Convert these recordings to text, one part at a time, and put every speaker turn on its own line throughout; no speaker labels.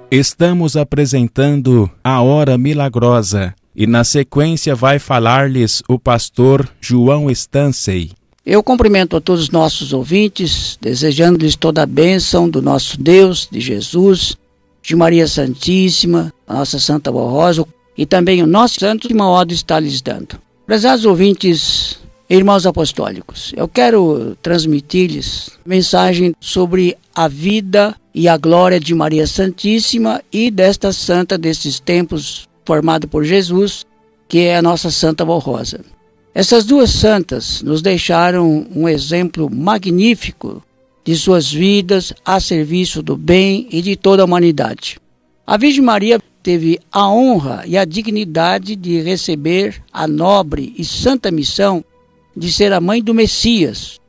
Estamos apresentando a Hora Milagrosa e na sequência vai falar-lhes o pastor João Stansey.
Eu cumprimento a todos os nossos ouvintes, desejando-lhes toda a bênção do nosso Deus, de Jesus, de Maria Santíssima, a nossa Santa Vó Rosa e também o nosso santo que uma ordem está lhes dando. Prezados ouvintes, irmãos apostólicos, eu quero transmitir-lhes mensagem sobre a vida e a glória de Maria Santíssima e desta santa desses tempos formada por Jesus, que é a nossa Santa Vó Rosa. Essas duas santas nos deixaram um exemplo magnífico de suas vidas a serviço do bem e de toda a humanidade. A Virgem Maria teve a honra e a dignidade de receber a nobre e santa missão de ser a mãe do Messias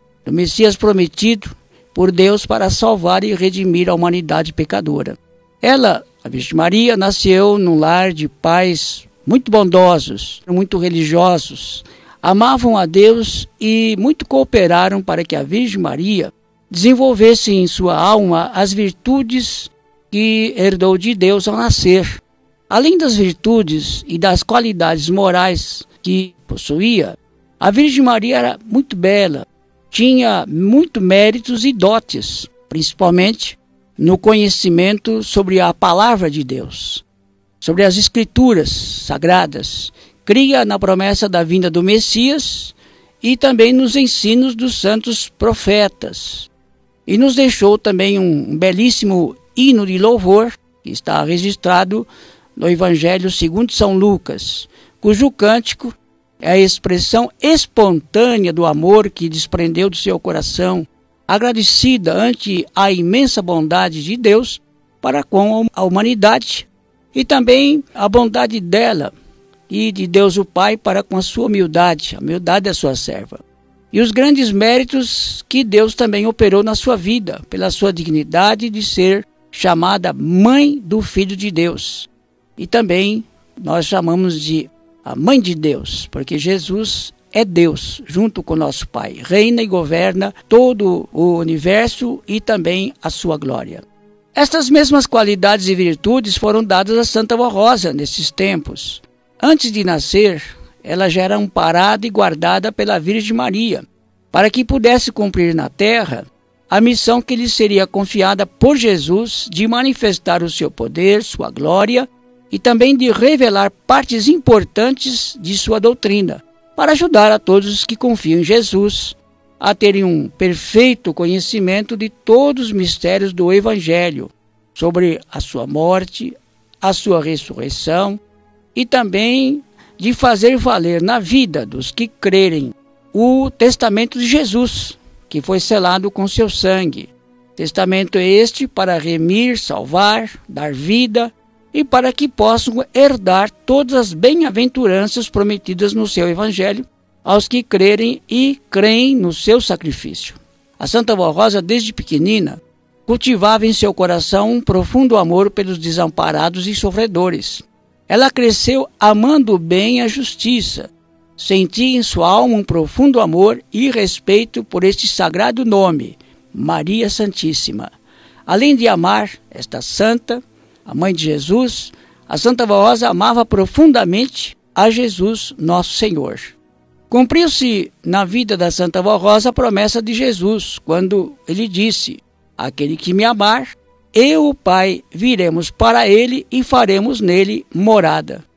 prometido por Deus para salvar e redimir a humanidade pecadora. Ela, a Virgem Maria, nasceu num lar de pais muito bondosos, muito religiosos, amavam a Deus e muito cooperaram para que a Virgem Maria desenvolvesse em sua alma as virtudes que herdou de Deus ao nascer. Além das virtudes e das qualidades morais que possuía, a Virgem Maria era muito bela, tinha muito méritos e dotes, principalmente no conhecimento sobre a palavra de Deus, sobre as Escrituras sagradas, cria na promessa da vinda do Messias e também nos ensinos dos santos profetas. E nos deixou também um belíssimo hino de louvor, que está registrado no Evangelho segundo São Lucas, cujo cântico é a expressão espontânea do amor que desprendeu do seu coração, agradecida ante a imensa bondade de Deus para com a humanidade e também a bondade dela e de Deus o Pai para com a sua humildade, a humildade da sua serva. E os grandes méritos que Deus também operou na sua vida, pela sua dignidade de ser chamada Mãe do Filho de Deus. E também nós chamamos de a Mãe de Deus, porque Jesus é Deus, junto com nosso Pai. Reina e governa todo o universo e também a sua glória. Estas mesmas qualidades e virtudes foram dadas a Santa Vó Rosa nesses tempos. Antes de nascer, ela já era amparada e guardada pela Virgem Maria, para que pudesse cumprir na terra a missão que lhe seria confiada por Jesus de manifestar o seu poder, sua glória e também de revelar partes importantes de sua doutrina, para ajudar a todos os que confiam em Jesus a terem um perfeito conhecimento de todos os mistérios do Evangelho, sobre a sua morte, a sua ressurreição, e também de fazer valer na vida dos que crerem o testamento de Jesus, que foi selado com seu sangue. Testamento este para remir, salvar, dar vida e para que possam herdar todas as bem-aventuranças prometidas no seu Evangelho aos que crerem e creem no seu sacrifício. A Santa Vó Rosa, desde pequenina, cultivava em seu coração um profundo amor pelos desamparados e sofredores. Ela cresceu amando o bem e a justiça. Sentia em sua alma um profundo amor e respeito por este sagrado nome, Maria Santíssima. Além de amar esta santa, a mãe de Jesus, a Santa Vó Rosa amava profundamente a Jesus, nosso Senhor. Cumpriu-se na vida da Santa Vó Rosa a promessa de Jesus, quando ele disse: aquele que me amar, eu, o Pai, viremos para ele e faremos nele morada.